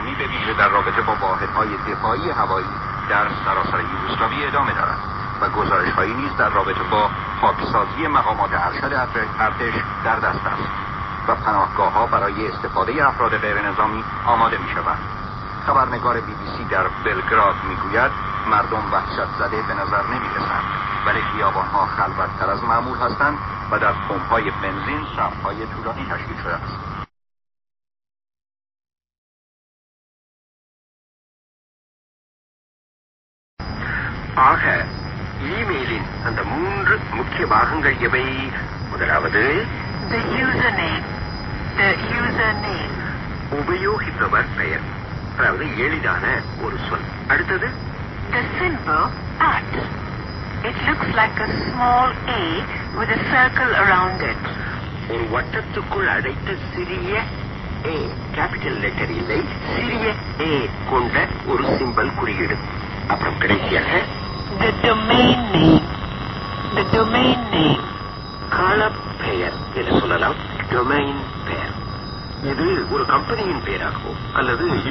نظامی به ویژه در رابطه با واحدهای دفاعی هوایی در سراسر یوگسلاوی ادامه دارد و گزارش‌هایی نیز در رابطه با پاکسازی مقامات ارشد ارتش در دست است و پناهگاه‌ها برای استفاده افراد غیرنظامی آماده می‌شوند. خبرنگار BBC در بلگراد میگوید مردم وحشت زده به نظر نمی‌رسند، ولی خیابان‌ها خلوت‌تر از معمول هستند و در پمپ‌های بنزین صف‌های طولانی تشکیل شده است. ஆக இமெயிலின் அந்த 3 முக்கிய பாகங்கள் எவை? முதலாவது the username உபயோகிப்பவர் பெயர், அதாவது எளிதான ஒரு சொல். அடுத்தது the symbol @ it looks like a small a with a circle around it. ஒரு வட்டத்துக்குள் அடைத்த சிறிய a, கேபிட்டல் லெட்டர் இல்லை, சிறிய a கொண்ட ஒரு சிம்பல் குறியீடு. அப்புறம் கடைசியாக the domain name கள பெயர் என்று சொல்லலாம். டொமைன் பெயர் இது ஒரு கம்பெனியின் பெயராகவோ அல்லது